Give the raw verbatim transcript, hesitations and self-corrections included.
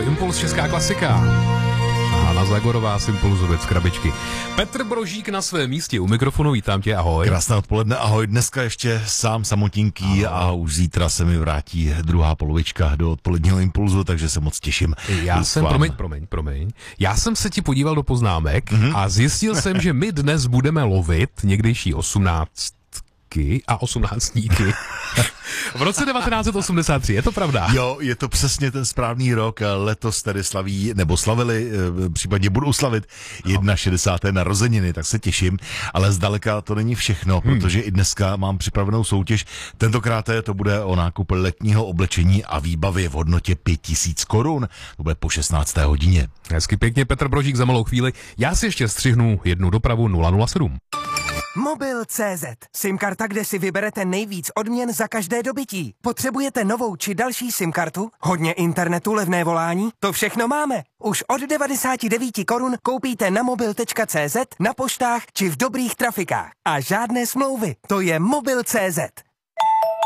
Impuls, česká klasika. Hana Zagorová z Impulzu věc krabičky. Petr Brožík na svém místě u mikrofonu, vítám tě, ahoj. Krásné odpoledne, ahoj. Dneska ještě sám samotinký a už zítra se mi vrátí druhá polovička do odpoledního Impulzu, takže se moc těším. Já jsem, promiň, promiň, promiň. Já jsem se ti podíval do poznámek mm-hmm. a zjistil jsem, že my dnes budeme lovit někdejší osmnáctky a osmnáctníky. V roce devatenáct osmdesát tři, je to pravda? Jo, je to přesně ten správný rok. Letos tedy slaví, nebo slavili, případně budou slavit šedesáté narozeniny, tak se těším. Ale zdaleka to není všechno, hmm. protože i dneska mám připravenou soutěž. Tentokrát to bude o nákup letního oblečení a výbavy v hodnotě pět tisíc korun. To bude po šestnácté hodině. Hezky pěkně, Petr Brožík za malou chvíli. Já si ještě střihnu jednu dopravu nula nula sedm. Mobil tečka cé zet. SIM-karta, kde si vyberete nejvíc odměn za každé dobytí. Potřebujete novou či další SIM-kartu? Hodně internetu, levné volání? To všechno máme. Už od devadesát devět korun koupíte na mobil tečka cé zet, na poštách či v dobrých trafikách. A žádné smlouvy. To je mobil tečka cé zet.